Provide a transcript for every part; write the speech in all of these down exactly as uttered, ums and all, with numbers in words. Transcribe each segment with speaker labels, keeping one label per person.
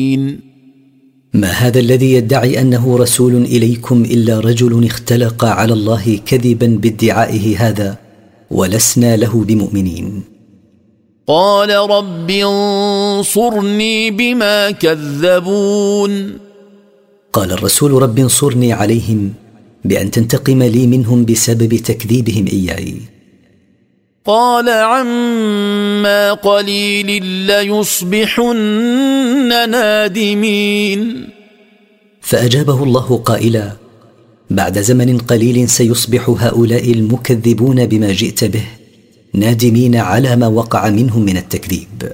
Speaker 1: ما هذا الذي يدعي أنه رسول إليكم إلا رجل اختلق على الله كذبا بادعائه هذا ولسنا له بمؤمنين.
Speaker 2: قال رب انصرني بما كذبون.
Speaker 1: قال الرسول رب انصرني عليهم بأن تنتقم لي منهم بسبب تكذيبهم إياي.
Speaker 2: قال عما قليل ليصبحن نادمين.
Speaker 1: فأجابه الله قائلا: بعد زمن قليل سيصبح هؤلاء المكذبون بما جئت به نادمين على ما وقع منهم من التكذيب.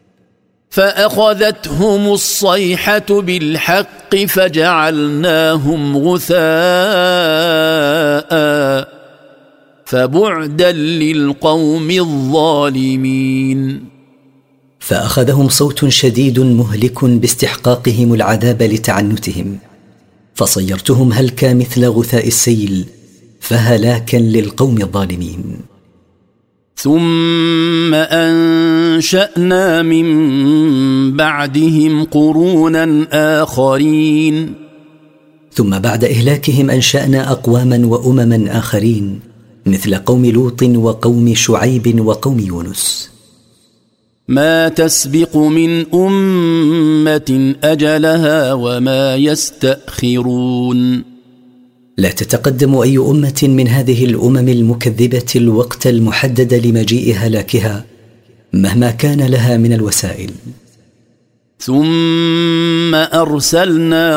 Speaker 2: فأخذتهم الصيحة بالحق فجعلناهم غثاء فبعدا للقوم الظالمين.
Speaker 1: فأخذهم صوت شديد مهلك باستحقاقهم العذاب لتعنتهم، فصيرتهم هلكا مثل غثاء السيل فهلاكا للقوم الظالمين.
Speaker 2: ثم أنشأنا من بعدهم قرونا آخرين.
Speaker 1: ثم بعد إهلاكهم أنشأنا أقواما وأمما آخرين مثل قوم لوط وقوم شعيب وقوم يونس.
Speaker 2: ما تسبق من أمة أجلها وما يستأخرون.
Speaker 1: لا تتقدم أي أمة من هذه الأمم المكذبة الوقت المحدد لمجيء هلاكها مهما كان لها من الوسائل.
Speaker 2: ثم أرسلنا